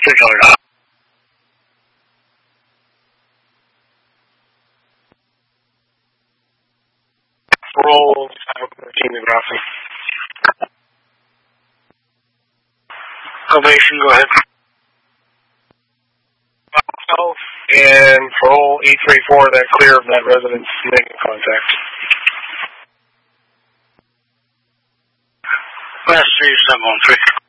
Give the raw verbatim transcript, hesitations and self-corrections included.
six hundred. Roll thirteen in Rossi. Elevation, go ahead. And parole E three four, that clear of that residence making contact. Last three, seven one three.